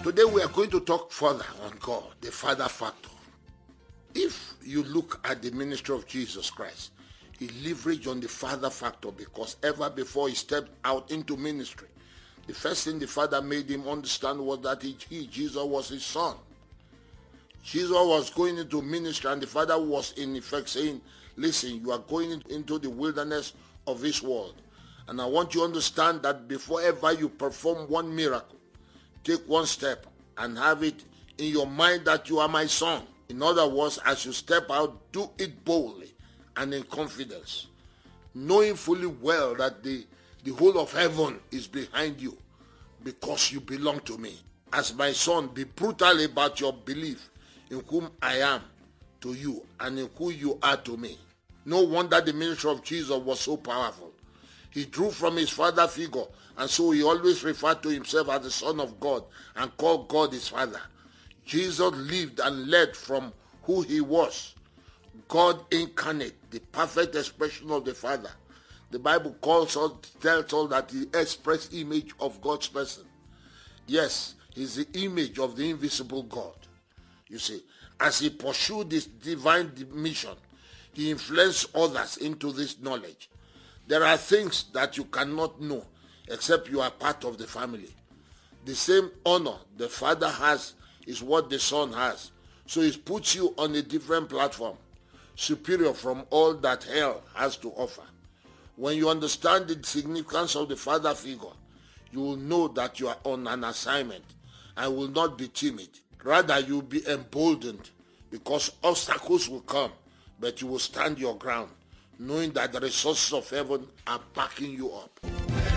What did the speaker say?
Today we are going to talk further on God, the Father factor. If you look at the ministry of Jesus Christ, he leveraged on the Father factor because ever before he stepped out into ministry, the first thing the Father made him understand was that Jesus was his son. Jesus was going into ministry and the Father was in effect saying, listen, you are going into the wilderness of this world. And I want you to understand that before ever you perform one miracle, take one step and have it in your mind that you are my son. In other words, as you step out, do it boldly and in confidence, knowing fully well that the whole of heaven is behind you because you belong to me. As my son, be brutal about your belief in whom I am to you and in who you are to me. No wonder the ministry of Jesus was so powerful. He drew from his father figure, and so he always referred to himself as the Son of God and called God his Father. Jesus lived and led from who he was, God incarnate, the perfect expression of the Father. The Bible tells us that he express image of God's person. Yes, he's the image of the invisible God. You see, as he pursued this divine mission, he influenced others into this knowledge. There are things that you cannot know except you are part of the family. The same honor the Father has is what the Son has. So it puts you on a different platform, superior from all that hell has to offer. When you understand the significance of the Father figure, you will know that you are on an assignment and will not be timid. Rather, you will be emboldened because obstacles will come, but you will stand your ground, knowing that the resources of heaven are backing you up.